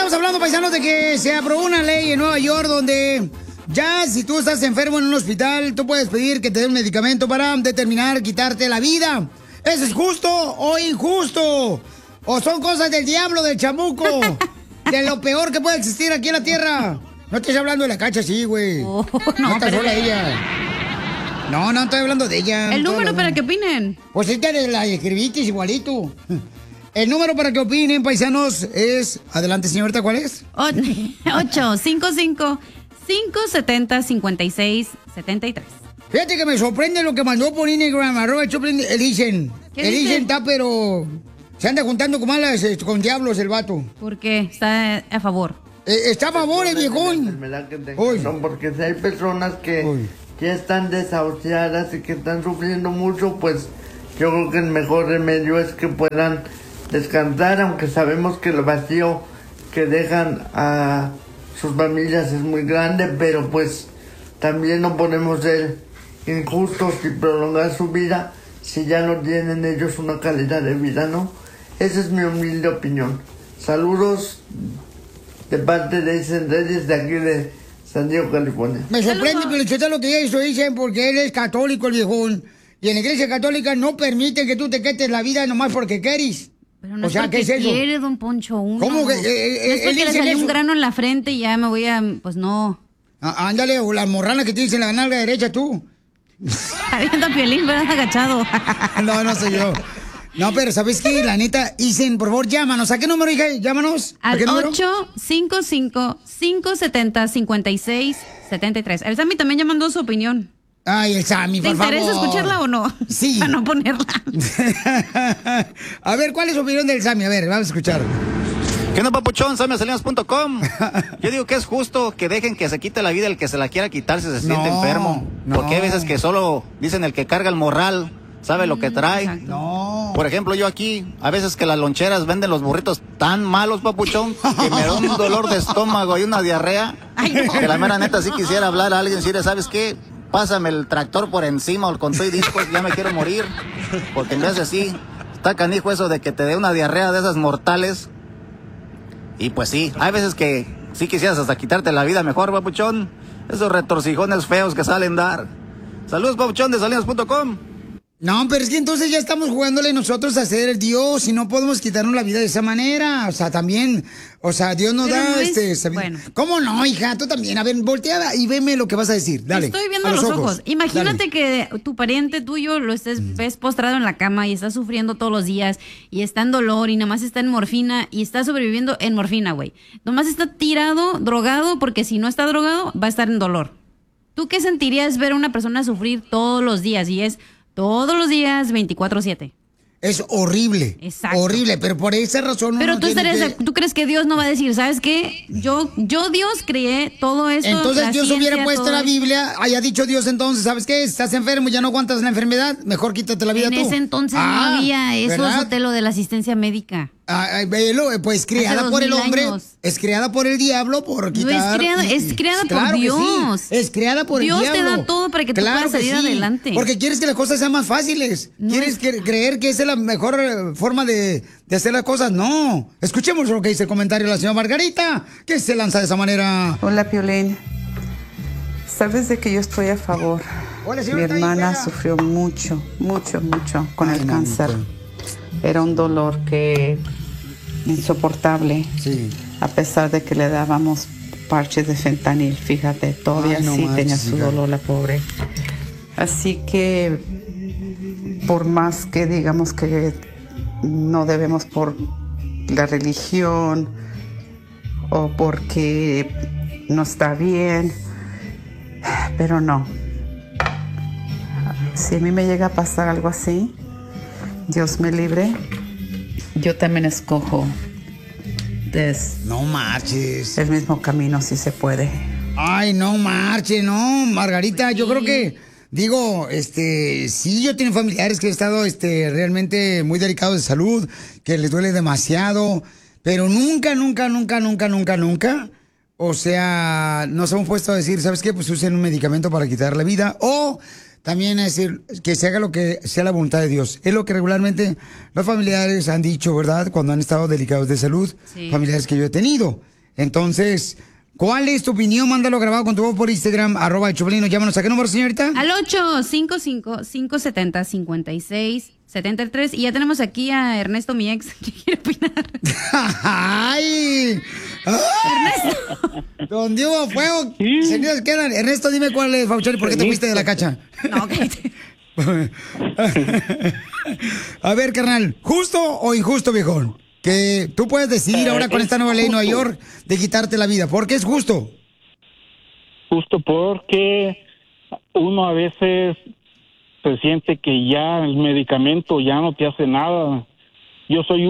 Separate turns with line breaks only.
estamos hablando, paisanos, de que se aprobó una ley en Nueva York donde ya si tú estás enfermo en un hospital, tú puedes pedir que te den un medicamento para determinar quitarte la vida. ¿Eso es justo o injusto? ¿O son cosas del diablo, del chamuco? De lo peor que puede existir aquí en la tierra. No estés hablando de la Cacha, sí, güey.
Oh,
no está sola ella. No, no estoy hablando de ella.
¿El número para que opinen?
Pues esta la escribiste igualito. El número para que opinen, paisanos, es... Adelante, señorita, ¿cuál es?
855-570-5673.
Fíjate que me sorprende lo que mandó por Instagram, Elisen. Elisen está, pero... Se anda juntando con malas, con diablos el vato.
¿Por qué? Está a favor.
Está a favor el viejón.
No, porque si hay personas que ya están desahuciadas y que están sufriendo mucho, pues yo creo que el mejor remedio es que puedan descansar, aunque sabemos que el vacío que dejan a sus familias es muy grande, pero pues también no podemos ser injustos y prolongar su vida si ya no tienen ellos una calidad de vida, ¿no? Esa es mi humilde opinión. Saludos de parte de Isen Reyes de aquí de San Diego, California.
Me sorprende, pero lo que ellos dicen porque él es católico, el viejón. Y en la iglesia católica no permiten que tú te quites la vida nomás porque quieres.
Pero no, o sea, ¿qué es eso? Quiere, don Poncho, uno.
¿Cómo que?
No es porque le salió un grano en la frente y ya me voy a... Pues no.
Ándale, o la morrana que tienes en la nalga derecha tú.
Avienta Piolín, ¿verdad? Agachado.
No soy yo. No, pero ¿sabes qué? La neta, Isen, por favor, llámanos. ¿A qué número, hija? Llámanos.
Al 855-570-5673. El Sammy también ya mandó su opinión.
Ay, el Sammy, por favor.
¿Te interesa escucharla o no?
Sí.
Para no ponerla.
A ver, ¿cuál es su opinión del Sammy? A ver, vamos a escuchar.
¿Qué onda, papuchón? SammySalinas.com. Yo digo que es justo que dejen que se quite la vida el que se la quiera quitar si se siente enfermo. Porque hay veces que solo dicen el que carga el morral sabe lo que trae.
No.
Por ejemplo, yo aquí, a veces que las loncheras venden los burritos tan malos, papuchón, que me da un dolor de estómago y una diarrea. Que la mera neta sí quisiera hablar a alguien, decirle, ¿sabes qué? Pásame el tractor por encima o con todo y discos, ya me quiero morir. Porque en vez de así, está canijo eso de que te dé una diarrea de esas mortales. Y pues sí, hay veces que sí quisieras hasta quitarte la vida mejor, papuchón. Esos retorcijones feos que salen dar. Saludos, papuchón, de Salinas.com.
No, pero es que entonces ya estamos jugándole nosotros a ser Dios y no podemos quitarnos la vida de esa manera. O sea, también, o sea, Dios nos da
bueno.
¿Cómo no, hija? Tú también. A ver, voltea y veme lo que vas a decir. Dale.
Estoy viendo los ojos. Imagínate que tu pariente tuyo lo ves postrado en la cama y está sufriendo todos los días y está en dolor y nada más está en morfina y está sobreviviendo en morfina, güey. Nomás está tirado, drogado, porque si no está drogado, va a estar en dolor. ¿Tú qué sentirías ver a una persona sufrir todos los días? Y es todos los días, 24/7.
Es horrible.
Exacto.
Horrible, pero por esa razón...
Pero tú crees que Dios no va a decir, ¿sabes qué? Yo Dios creé todo esto.
Entonces Dios hubiera puesto la
esto.
Biblia, haya dicho Dios entonces, ¿sabes qué? Estás enfermo, ya no aguantas la enfermedad, mejor quítate la vida tú.
En ese entonces no había eso, Sotelo, de la asistencia médica.
Pues creada por el hombre, es creada por el diablo por quitar...
No es creada por Dios.
Sí, es creada por el diablo.
Dios te da todo para que tú puedas salir adelante.
Porque quieres que las cosas sean más fáciles. Quieres creer que esa es la mejor forma de hacer las cosas. No. Escuchemos lo que dice el comentario de la señora Margarita, que se lanza de esa manera.
Hola, Piolín. Sabes de que yo estoy a favor.
Hola,
mi hermana sufrió mucho con el cáncer. Era un dolor insoportable.
Sí.
A pesar de que le dábamos parches de fentanil, fíjate, todavía tenía su dolor la pobre. Así que por más que digamos que no debemos por la religión o porque no está bien, pero no. Si a mí me llega a pasar algo así, Dios me libre, yo también escojo
no marches.
El mismo camino, si se puede.
Ay, no marches, no, Margarita, yo creo que, sí, yo tengo familiares que han estado, realmente muy delicados de salud, que les duele demasiado, pero nunca, o sea, nos hemos puesto a decir, ¿sabes qué? Pues usen un medicamento para quitar la vida, o también es decir, que se haga lo que sea la voluntad de Dios. Es lo que regularmente los familiares han dicho, ¿verdad? Cuando han estado delicados de salud, familiares que yo he tenido. Entonces, ¿cuál es tu opinión? Mándalo grabado con tu voz por Instagram, @el Choplin. Llámanos. ¿A qué número, señorita?
Al 855-570-5673. Y ya tenemos aquí a Ernesto, mi ex, que quiere opinar.
¡Ay!
Ernesto.
Donde hubo fuego, señores, ¿qué eran? Ernesto, dime cuál es, Pauchón, y por qué te fuiste de la cacha.
No, cállate.
A ver, carnal, ¿justo o injusto, viejón? Que tú puedes decidir ahora con esta nueva ley en Nueva York de quitarte la vida. ¿Por qué es justo?
Justo porque uno a veces se siente que ya el medicamento ya no te hace nada. Yo soy